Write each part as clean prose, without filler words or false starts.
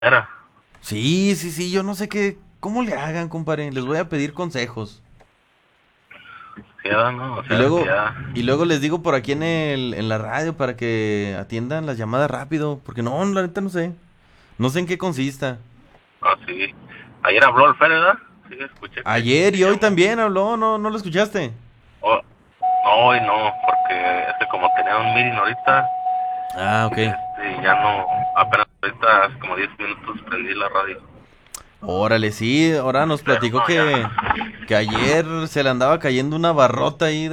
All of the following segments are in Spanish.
Era. Sí, yo no sé cómo le hagan, compadre. Les voy a pedir consejos. Sí, era, ¿no? O Y sea, que luego, ya. y luego les digo por aquí en la radio para que atiendan las llamadas rápido, porque no, la neta no sé. No sé en qué consista. Ah, sí. Ayer habló el Fer, ¿verdad? Sí, escuché Ayer que y hoy llamó. también habló, no lo escuchaste. Oh, no, hoy no, porque es que como tenía un meeting ahorita, Ah, ok. ya no. Apenas ahorita, hace como 10 minutos, prendí la radio. Órale, sí, ahora nos Pero platicó no, que ayer se le andaba cayendo una barrota ahí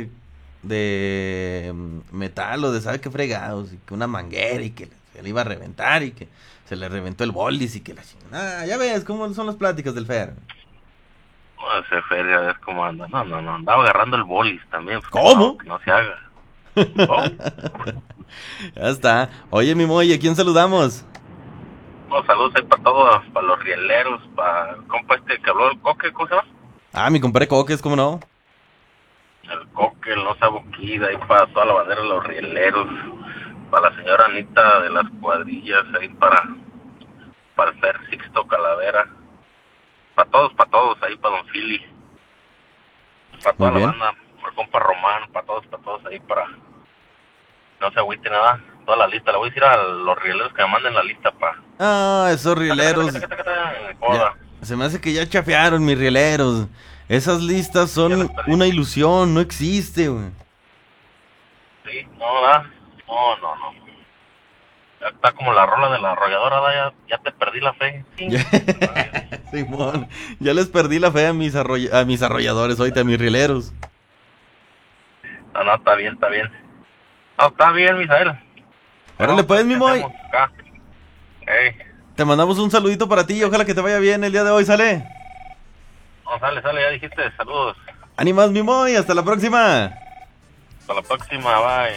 de metal o de sabe qué fregados, y que una manguera y que se le iba a reventar y que se le reventó el bolis y que la chingada. Ah, ya ves cómo son las pláticas del Fer. no, ese Fer, a ver cómo anda. No, andaba agarrando el bolis también, pues ¿Cómo? que no se haga. ¿Cómo? Ya está. Oye, mi Moy, ¿a quién saludamos? No, saludos ahí para todos, para los rieleros, para el compa este que habló el coque, ¿cómo se llama? Ah, mi compadre Coques, ¿cómo no? El coque, el no saboquida, ahí para toda la bandera de los rieleros, para la señora Anita de las cuadrillas, ahí para el Fer Sixto Calavera, para todos, ahí para Don Philly, para Muy toda la bien. banda, para el compa Román, para todos ahí para, no se agüite nada, toda la lista, le voy a decir a los rieleros que me manden la lista para, Ah, esos rieleros. Ya, joda, se me hace que ya chafearon mis rieleros. Esas listas ya las son perdí. una ilusión, no existe, güey. Sí, no, da, no. Ya está como la rola de la arrolladora, da, ya te perdí la fe. Ya- Simón, ya les perdí la fe a a mis arrolladores, ahorita a mis rieleros. No, está bien, está bien. No, está bien, Misael. Órale Pero, pues, mi ¿qué Moy. hacemos acá? Ey, Te mandamos un saludito para ti y ojalá que te vaya bien el día de hoy, ¿sale? no, sale, ya dijiste, saludos. Ánimas, mi Moy, hasta la próxima. Hasta la próxima, bye.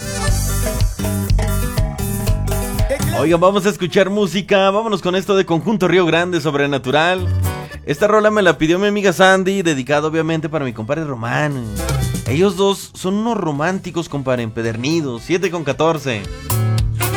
Oigan, vamos a escuchar música. Vámonos con esto de Conjunto Río Grande Sobrenatural. Esta rola me la pidió mi amiga Sandy, dedicada obviamente para mi compadre Román. Ellos dos son unos románticos, compadre, empedernidos. 7 con 14.